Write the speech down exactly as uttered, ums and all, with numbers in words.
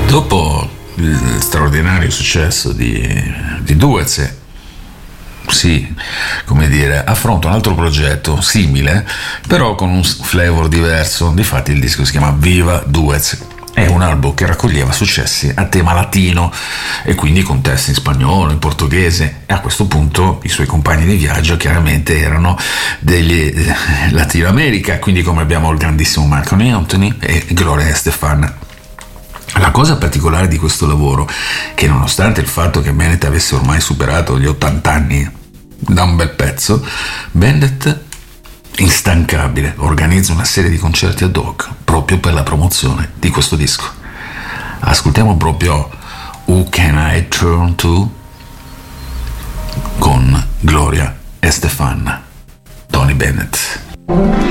Dopo il straordinario successo di, di Duez, sì, come dire, affronta un altro progetto simile, però con un flavor diverso. Difatti il disco si chiama Viva Duez. È un album che raccoglieva successi a tema latino e quindi con testi in spagnolo, in portoghese, e a questo punto i suoi compagni di viaggio chiaramente erano degli eh, Latino America, quindi come abbiamo il grandissimo Marc Anthony e Gloria Estefan. La cosa particolare di questo lavoro, che nonostante il fatto che Bennett avesse ormai superato gli ottanta anni da un bel pezzo, Bennett, instancabile, organizza una serie di concerti ad hoc proprio per la promozione di questo disco. Ascoltiamo proprio Who Can I Turn To con Gloria Estefan, Tony Bennett.